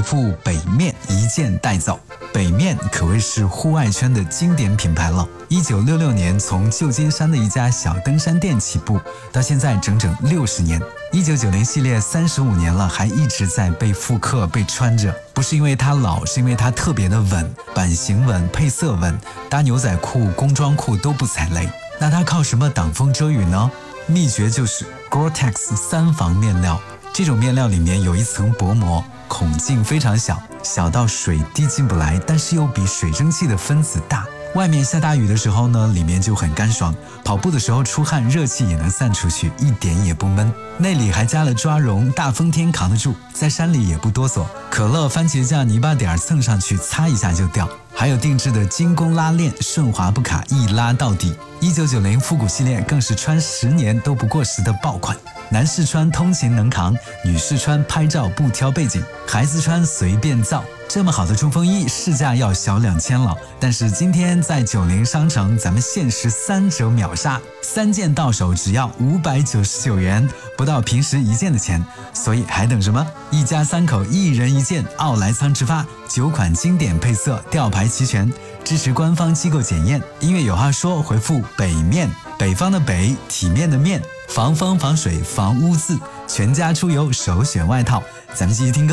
复北面一件带走。北面可谓是户外圈的经典品牌了。1966年从旧金山的一家小登山店起步，到现在整整60年。1990系列35年了，还一直在被复刻、被穿着。不是因为它老，是因为它特别的稳，版型稳，配色稳，搭牛仔裤、工装裤都不踩雷。那它靠什么挡风遮雨呢？秘诀就是 Gore-Tex 3防面料。这种面料里面有一层薄膜，孔径非常小，小到水滴进不来，但是又比水蒸气的分子大。外面下大雨的时候呢，里面就很干爽，跑步的时候出汗，热气也能散出去，一点也不闷。内里还加了抓绒，大风天扛得住，在山里也不哆嗦。可乐、番茄酱、泥巴点蹭上去，擦一下就掉。还有定制的精工拉链，顺滑不卡，一拉到底。1990复古系列更是穿10年都不过时的爆款。男士穿通勤能扛，女士穿拍照不挑背景，孩子穿随便造。这么好的冲锋衣市价要小2000了，但是今天在90商城咱们限时3折秒杀，3件到手只要599元，不到平时1件的钱，所以还等什么？一家3口1人1件，奥莱仓直发，9款经典配色，吊牌齐全，支持官方机构检验。音乐有话说，回复北面，北方的北，体面的面，防风防水防污渍，全家出游首选外套。咱们继续听歌。